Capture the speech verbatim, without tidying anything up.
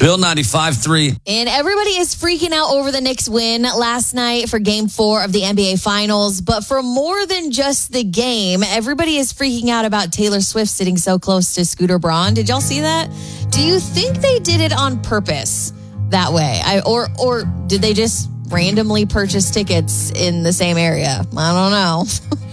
Bill ninety-five three. And everybody is freaking out over the Knicks win last night for game four of the N B A Finals. But for more than just the game, everybody is freaking out about Taylor Swift sitting so close to Scooter Braun. Did y'all see that? Do you think they did it on purpose that way? I, or, or did they just randomly purchase tickets in the same area? I don't know.